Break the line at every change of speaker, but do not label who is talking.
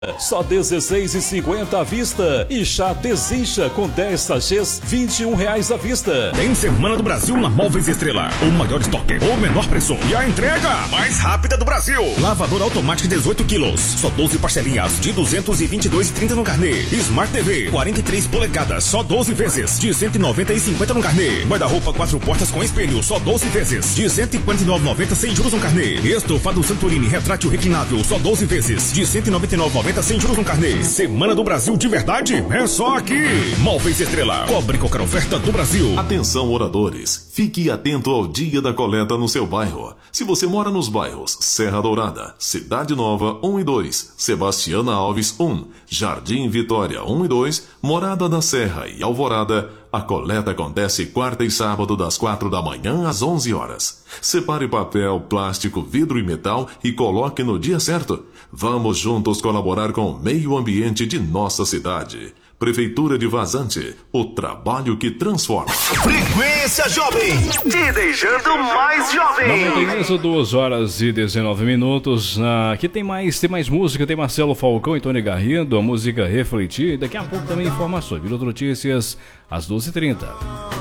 Só R$16,50 à vista. E chá Desincha com 10 sachês, R$21 à vista.
Tem Semana do Brasil na Móveis Estrela. O maior estoque, o menor preço e a entrega mais rápida do Brasil. Lavadora automática 18 quilos, só 12 parcelinhas de R$222,30 no carnê. Smart TV 43 polegadas, só 12 vezes de R$190,50 no carnê. Guarda-roupa 4 portas com espelho, só 12 vezes de R$149,90 sem juros no carnê. Estofado Santorini retrátil reclinável, só 12 vezes de R$199,90 sem juros no carnê. Semana do Brasil de verdade é só aqui. Móveis Estrela. Cobre qualquer oferta do Brasil.
Atenção, moradores. Fique atento ao dia da coleta no seu bairro. Se você mora nos bairros Serra Dourada, Cidade Nova 1 e 2, Sebastiana Alves 1, Jardim Vitória 1 e 2, Morada da Serra e Alvorada, a coleta acontece quarta e sábado das 4 da manhã às 11 horas. Separe papel, plástico, vidro e metal e coloque no dia certo. Vamos juntos colaborar com o meio ambiente de nossa cidade. Prefeitura de Vazante, o trabalho que transforma.
Frequência Jovem, te deixando mais jovem.
Tem isso, 2h19. Aqui tem mais música, tem Marcelo Falcão e Tony Garrido, a música Refletir. Daqui a pouco também informações, Minuto Notícias, às 12h30.